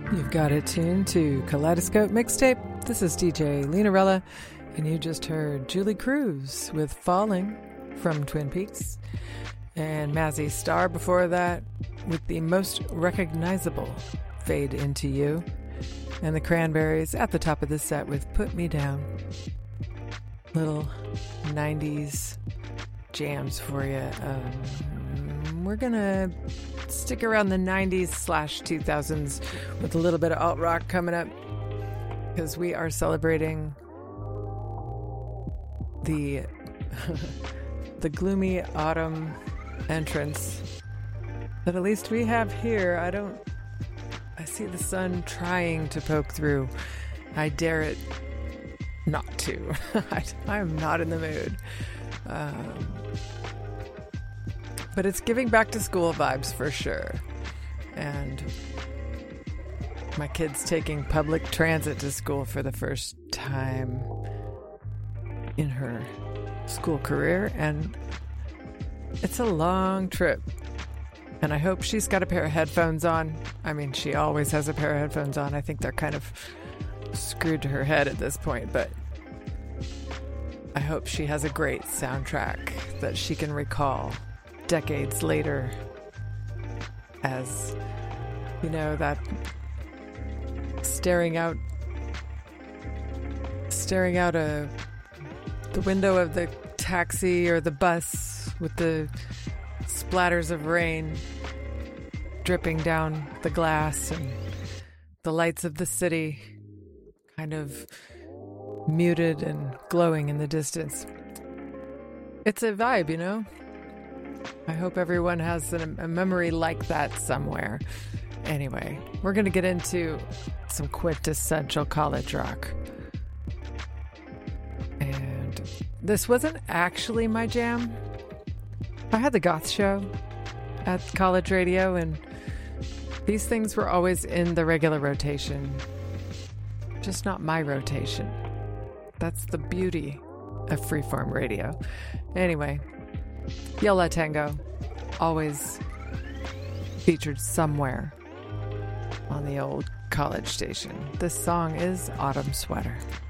You've got it tuned to Kaleidoscope Mixtape. This is DJ Linarella, and you just heard Julie Cruz with Falling from Twin Peaks, and Mazzy Star before that with the most recognizable Fade Into You, and the Cranberries at the top of this set with Put Me Down. Little 90s jams for you. We're gonna stick around the 90s/2000s with a little bit of alt rock coming up, because we are celebrating the the gloomy autumn entrance that at least we have here. I see the sun trying to poke through. I dare it not to. I'm not in the mood. But it's giving back to school vibes for sure. And my kid's taking public transit to school for the first time in her school career. And it's a long trip. And I hope she's got a pair of headphones on. I mean, she always has a pair of headphones on. I think they're kind of screwed to her head at this point. But I hope she has a great soundtrack that she can recall decades later, as you know, that staring out the window of the taxi or the bus with the splatters of rain dripping down the glass and the lights of the city kind of muted and glowing in the distance. It's a vibe, you know? I hope everyone has a memory like that somewhere. Anyway, we're going to get into some quintessential college rock. And this wasn't actually my jam. I had the goth show at college radio, and these things were always in the regular rotation. Just not my rotation. That's the beauty of freeform radio. Anyway, Yo La Tengo, always featured somewhere on the old college station. This song is Autumn Sweater.